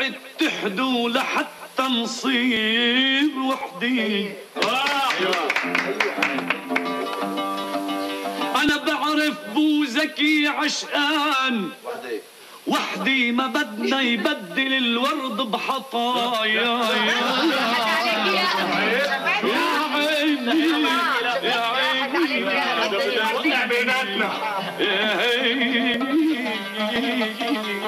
اتحدوا لحتى نصير وحدي. انا بعرف بو زكي عشقان وحدي، ما بدنا يبدل الورد بحطايا. يا عيني يا عيني يا عيني